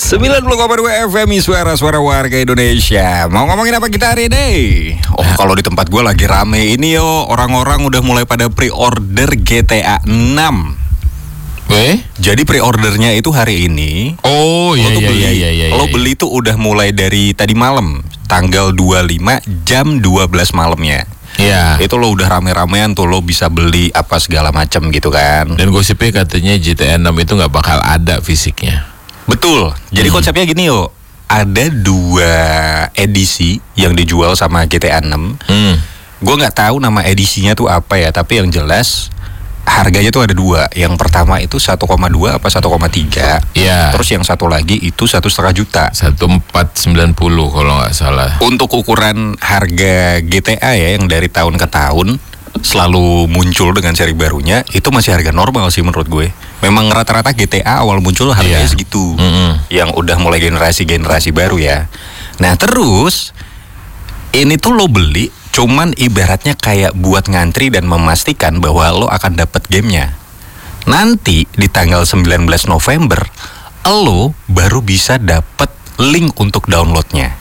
90,2 FM suara-suara warga Indonesia. Mau ngomongin apa kita hari ini? Oh, kalau di tempat gue lagi rame ini orang-orang udah mulai pada pre-order GTA 6. Jadi pre-ordernya itu hari ini. Oh iya iya. Lo beli tuh udah mulai dari tadi malam, tanggal 25 jam 12 malamnya. Iya. Itu lo udah rame-ramean tuh, lo bisa beli apa segala macam gitu kan. Dan gosipnya katanya GTA 6 itu nggak bakal ada fisiknya. Betul. Jadi konsepnya gini ada 2 edisi yang dijual sama GTA 6. Gue nggak tahu nama edisinya tuh apa ya, tapi yang jelas harganya tuh ada 2. Yang pertama itu 1,2 apa 1,3. Iya. Terus yang satu lagi itu 1,5 juta. 1490 kalau nggak salah. Untuk ukuran harga GTA ya yang dari tahun ke tahun selalu muncul dengan seri barunya, itu masih harga normal sih menurut gue. Memang rata-rata GTA awal muncul harganya segitu. Yang udah mulai generasi baru ya. Nah terus ini tuh lo beli cuman ibaratnya kayak buat ngantri dan memastikan bahwa lo akan dapet gamenya. Nanti di tanggal 19 November lo baru bisa dapet link untuk downloadnya.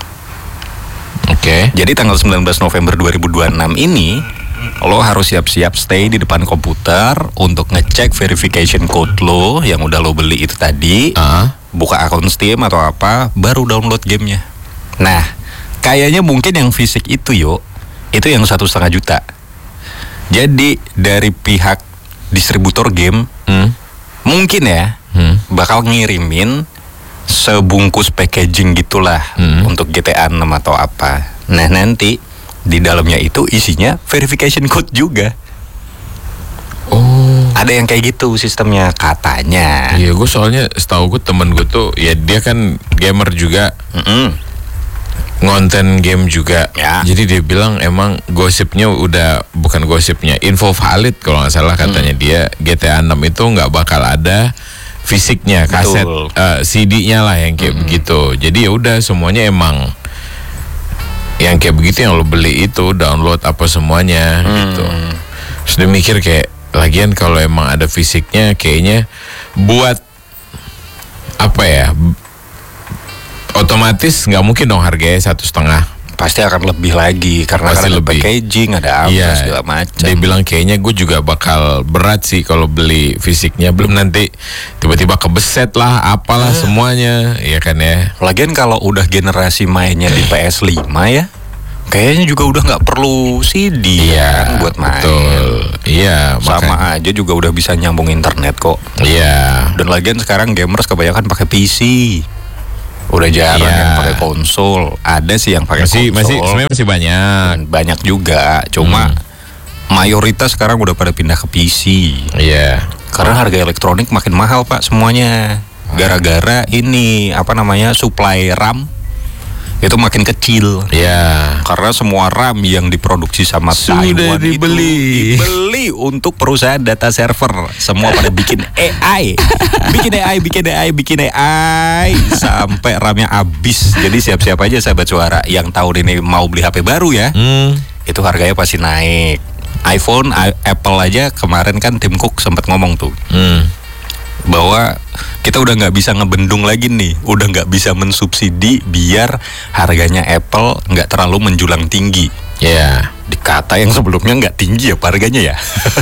Oke. Jadi tanggal 19 November 2026 ini lo harus siap-siap stay di depan komputer untuk ngecek verification code lo yang udah lo beli itu tadi. Buka akun Steam atau apa, baru download gamenya. Nah, kayaknya mungkin yang fisik itu itu yang 1,5 juta. Jadi dari pihak distributor game mungkin ya bakal ngirimin sebungkus packaging gitulah untuk GTA 6 atau apa. Nah nanti di dalamnya itu isinya verification code juga. Oh, ada yang kayak gitu sistemnya katanya. Iya, gue soalnya setahu gue temen gue tuh ya dia kan gamer juga, ngonten game juga. Ya. Jadi dia bilang emang gosipnya udah bukan gosipnya, info valid kalau nggak salah katanya dia GTA 6 itu nggak bakal ada fisiknya, kaset CD-nya lah yang kayak begitu. Jadi ya udah semuanya emang yang kayak begitu yang lo beli itu download apa semuanya gitu. Terus dia mikir kayak lagian kalau emang ada fisiknya kayaknya buat apa ya, otomatis nggak mungkin dong harganya 1,5. Pasti akan lebih lagi karena Pasti ada lebih. packaging, ada apa segala macam. Dia bilang kayaknya gue juga bakal berat sih kalau beli fisiknya, belum nanti tiba-tiba kebeset lah apalah semuanya, ya kan ya. Lagian kalau udah generasi mainnya di PS5 ya, kayaknya juga udah nggak perlu CD kan buat main. Betul. Iya, Sama aja juga udah bisa nyambung internet kok. Iya. Dan lagian sekarang gamers kebanyakan pakai PC. Udah jarang yang pakai konsol. Ada sih yang pakai konsol. Sebenarnya masih banyak. Banyak juga. Cuma mayoritas sekarang udah pada pindah ke PC. Iya. Karena harga elektronik makin mahal Pak semuanya. Gara-gara ini apa namanya supply RAM itu makin kecil. Iya. Karena semua RAM yang diproduksi sama Sudah Taiwan dibeli. itu dibeli untuk perusahaan data server. Semua pada bikin AI. bikin AI sampai RAM-nya habis. Jadi siap-siap aja sahabat suara yang tahun ini mau beli HP baru ya. Itu harganya pasti naik. iPhone, Apple aja kemarin kan Tim Cook sempat ngomong tuh. Bahwa kita udah nggak bisa ngebendung lagi nih, udah nggak bisa mensubsidi biar harganya Apple nggak terlalu menjulang tinggi. Iya. Dikata yang sebelumnya nggak tinggi ya harganya ya.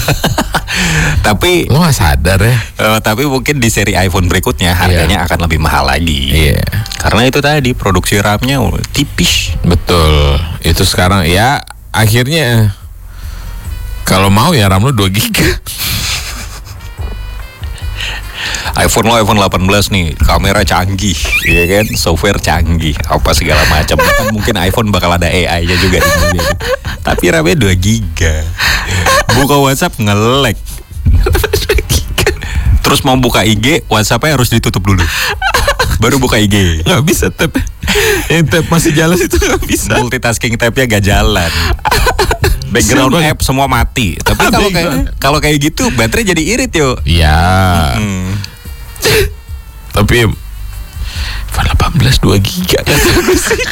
Tapi Lo nggak sadar ya? tapi mungkin di seri iPhone berikutnya harganya akan lebih mahal lagi. Iya. Karena itu tadi produksi RAM-nya tipis. Betul. Itu sekarang ya akhirnya kalau mau ya RAM lo 2 GB. iPhone 18 nih, kamera canggih, ya kan, software canggih, apa segala macam. Kan mungkin iPhone bakal ada AI-nya juga di mobil. Tapi RAM-nya 2 GB. Buka WhatsApp nge-lag. Terus mau buka IG, WhatsApp-nya harus ditutup dulu. Baru buka IG. Nggak bisa tab. Yang tab masih jalan itu nggak bisa. Multitasking tab-nya gak jalan. Background app semua mati. Tapi kalau kayak gitu baterai jadi irit Iya. Tapi iPhone 18 2 GB kan sih.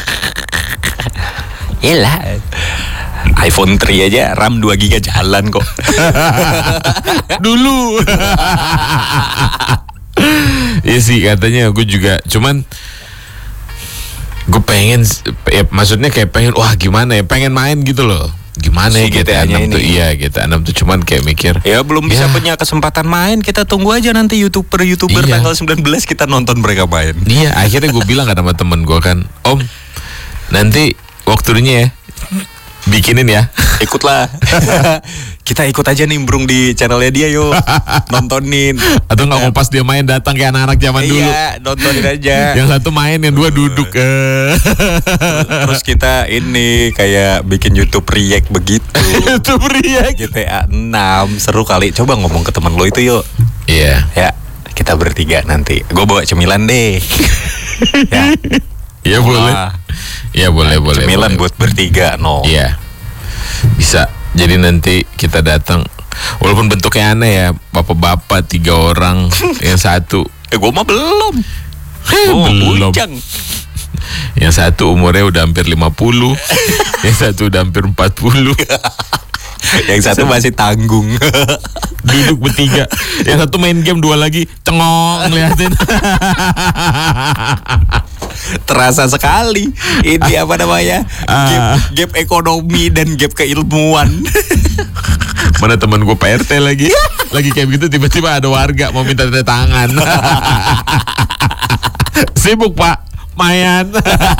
Yalah. iPhone 3 aja RAM 2 GB jalan kok. Dulu. Iya sih katanya, gue juga. Cuman gue pengen, maksudnya kayak pengen, wah gimana ya, pengen main gitu loh. Gimana Si ya GTA 6 GTA-nya tuh? ini. Iya, GTA 6 tuh cuman kayak mikir. Ya belum bisa punya kesempatan main. Kita tunggu aja nanti YouTuber Iya. tanggal 19 kita nonton mereka main. Iya, akhirnya gue bilang kan sama temen gue kan, Om, nanti waktunya ya, bikinin ya. Ikutlah. Kita ikut aja nimbrung di channelnya dia yuk. Nontonin. Atau nggak mau pas dia main datang kayak anak-anak zaman dulu. Iya, nontonin aja. Yang satu main, yang dua duduk. Terus kita ini kayak bikin YouTube react begitu. Itu pria. GTA 6 seru kali. Coba ngomong ke teman lo itu yuk. Iya. Ya, kita bertiga nanti. Gue bawa cemilan deh. Ya. Iya boleh. Iya boleh. Cemilan boleh. buat bertiga, no. Iya. Bisa. Jadi nanti kita datang. Walaupun bentuknya aneh ya, bapak-bapak 3 orang, yang satu. Gue mah belum. Belum. Bujang. Yang satu umurnya udah hampir 50, yang satu udah hampir 40. Yang satu masih tanggung. Duduk bertiga. Yang satu main game, 2 lagi cengong ngeliatin. Terasa sekali. Ini apa namanya? Gap ekonomi dan gap keilmuan. Mana teman gue Pak RT lagi kayak begitu, tiba-tiba ada warga mau minta tanda tangan. Sibuk Pak, mayan.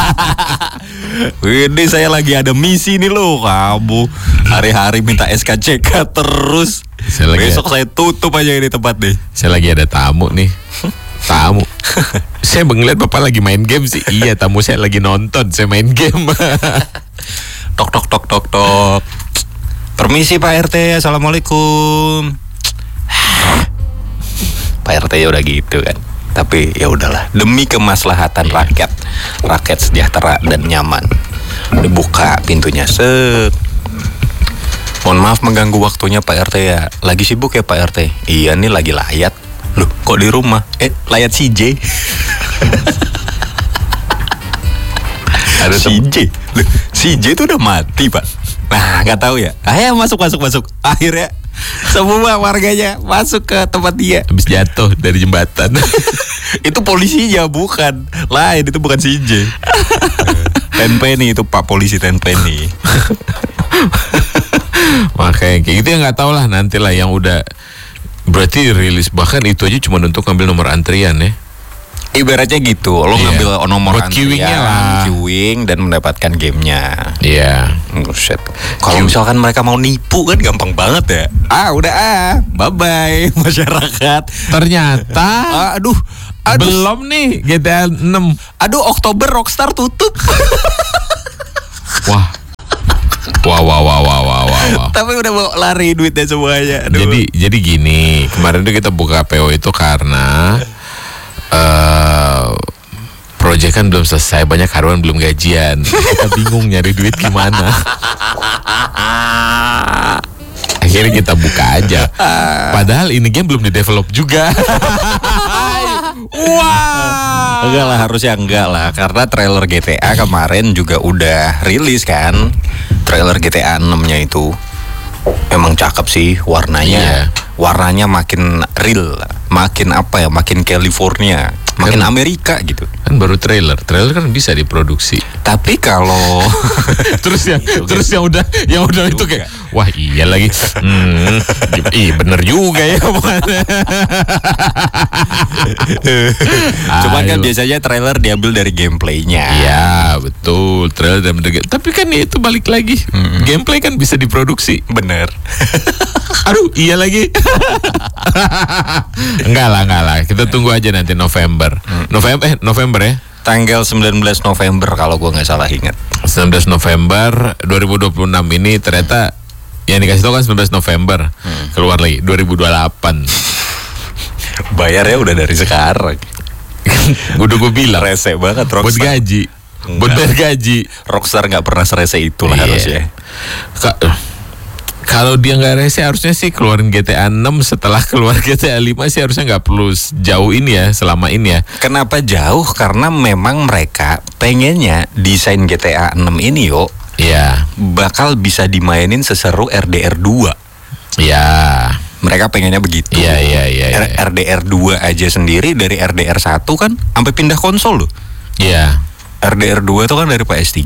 Ini saya lagi ada misi nih loh. Kamu hari-hari minta SKCK terus. Besok saya tutup aja ini tempat deh. Saya lagi ada tamu nih. Tamu. Saya ngeliat Bapak lagi main game sih. Iya, tamu saya lagi nonton, saya main game. Tok tok tok tok tok. Permisi Pak RT, assalamualaikum. Pak RT ya udah gitu kan. Tapi ya udahlah, demi kemaslahatan rakyat sejahtera dan nyaman. Dibuka pintunya, set. Mohon maaf mengganggu waktunya Pak RT ya. Lagi sibuk ya Pak RT? Iya nih lagi layat. Loh, kok di rumah? Layat CJ. Ada CJ. Loh, CJ itu udah mati Pak. Nah, nggak tahu ya. Ayo masuk. Akhirnya semua warganya masuk ke tempat dia. Habis jatuh dari jembatan. Itu polisinya bukan. Lain, itu bukan CJ. Tenpenny itu Pak polisi Tenpenny. Makanya kayak gitu ya, nggak tahu lah, nantilah yang udah. Berarti rilis, bahkan itu aja cuma untuk ngambil nomor antrian ya. Ibaratnya gitu, lo ngambil nomor buat queuing-nya lah. queuing dan mendapatkan gamenya. Iya. Buset. Kalau misalkan mereka mau nipu kan gampang banget ya. Bye bye masyarakat. Ternyata Aduh. belum nih GTA 6. Aduh, Oktober Rockstar tutup. Wah. Tapi udah mau lari duitnya semuanya. Aduh. Jadi gini, kemarin tuh kita buka PO itu karena proyek kan belum selesai, banyak karyawan belum gajian. Kita bingung nyari duit gimana. Akhirnya kita buka aja. Padahal ini game belum di-develop juga. Wah. Enggak lah, harusnya enggak lah. Karena trailer GTA kemarin juga udah rilis kan. Trailer GTA 6-nya itu emang cakep sih warnanya. Iya. Warnanya makin real, makin apa ya, makin California, makin Amerika gitu. Kan baru trailer kan bisa diproduksi. Tapi kalau terus yang udah itu kayak, wah iya lagi. Iya bener juga ya. Cuman kan biasanya trailer diambil dari gameplaynya. Iya betul, trailer dan tapi kan itu balik lagi, gameplay kan bisa diproduksi. Bener. Aduh iya lagi. Enggak lah, kita tunggu aja nanti November ya. Tanggal 19 November kalau gue nggak salah ingat. 19 November 2026 ini ternyata yang dikasih tahu kan 19 November. Keluar lagi 2028. Bayarnya udah dari sekarang. Udah gue bilang Rese banget Rockstar. buat gaji. Buat bayar gaji. Rockstar nggak pernah serese itulah harusnya. Kalau dia nggak rese harusnya sih keluarin GTA 6 setelah keluar GTA 5 sih, harusnya nggak perlu jauh ini ya, selama ini ya. Kenapa jauh? Karena memang mereka pengennya desain GTA 6 ini Iya. bakal bisa dimainin seseru RDR 2. Iya. Mereka pengennya begitu. Iya. RDR 2 aja sendiri dari RDR 1 kan sampai pindah konsol loh. Iya. RDR 2 itu kan dari PS3.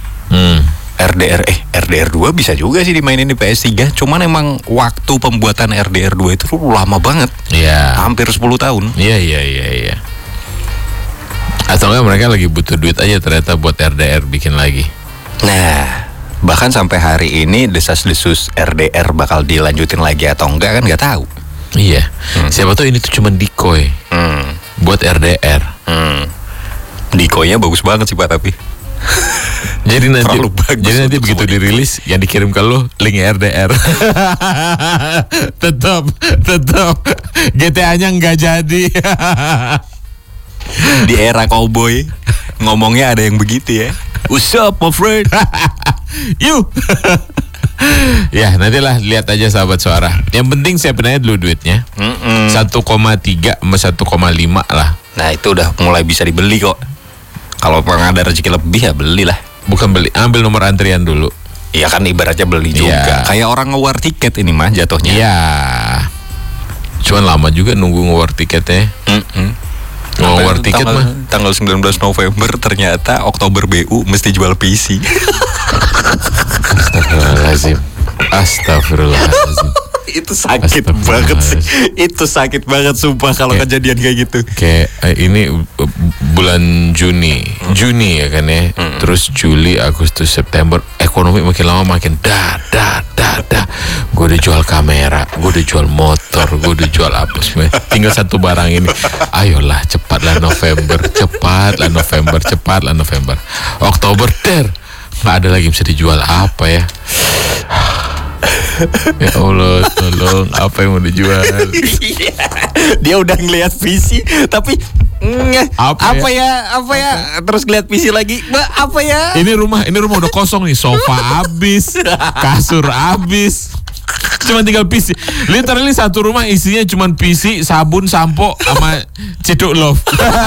RDR 2 bisa juga sih dimainin di PS3. Cuman emang waktu pembuatan RDR 2 itu lama banget. Iya. Hampir 10 tahun. Iya. Atau enggak mereka lagi butuh duit aja ternyata buat RDR bikin lagi. Nah, bahkan sampai hari ini desas-desus RDR bakal dilanjutin lagi atau enggak kan nggak tahu. Iya. Siapa tahu ini tuh cuma decoy buat RDR. Decoy-nya bagus banget sih Pak tapi. Jadi nanti semua begitu dirilis yang dikirim ke lo link RDR. tetap GTA-nya nggak jadi. Di era cowboy ngomongnya ada yang begitu ya. What's up my friend? You. Ya nantilah lihat aja sahabat suara. Yang penting siapin aja dulu duitnya. 1,3 sama 1,5 lah. Nah itu udah mulai bisa dibeli kok. Kalau memang ada rezeki lebih ya belilah. Bukan beli, ambil nomor antrian dulu. Iya kan ibaratnya beli juga. Kayak orang nge-war tiket ini mah jatuhnya. Iya. Cuman lama juga nunggu nge-war tiketnya. Nge-war tiket mah tanggal 19 November ternyata Oktober BU mesti jual PC. Astagfirullahaladzim. Itu sakit banget sih. Itu sakit banget sumpah kalau kejadian kayak gitu. Kayak ini bulan Juni ya kan ya. Terus Juli, Agustus, September ekonomi makin lama makin dah. Gue udah jual kamera, gue udah jual motor, gue udah jual apa semua. Tinggal satu barang ini. Ayolah cepatlah November. Oktober nggak ada lagi bisa dijual apa ya. Ya Allah, tolong apa yang mau dijual? Dia udah ngelihat PC tapi apa ya? Terus ngeliat PC lagi, apa ya? Ini rumah udah kosong nih, sofa habis, kasur habis. Cuma tinggal PC. Literally satu rumah isinya cuma PC, sabun, sampo sama ciduk love.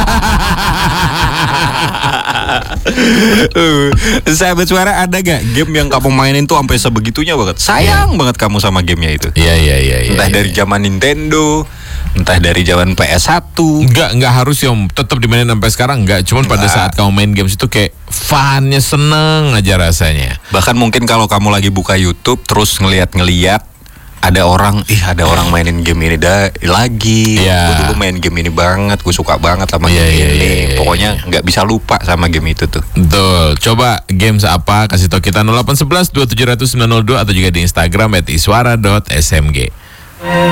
Sahabat suara, ada gak game yang kamu mainin tuh sampai sebegitunya banget? Sayang banget kamu sama gamenya itu. Iya. Entah dari zaman Nintendo, entah dari zaman PS1. Enggak harus yang tetap dimainin sampai sekarang, enggak. Cuman pada saat kamu main games itu kayak funnya, seneng aja rasanya. Bahkan mungkin kalau kamu lagi buka YouTube terus ngeliat ada orang mainin game ini lagi. Gue dulu main game ini banget, gue suka banget sama game ini. Pokoknya nggak bisa lupa sama game itu tuh. Betul. Coba games apa? Kasih tau kita 0811 2700 902 atau juga di Instagram @iswara.smg.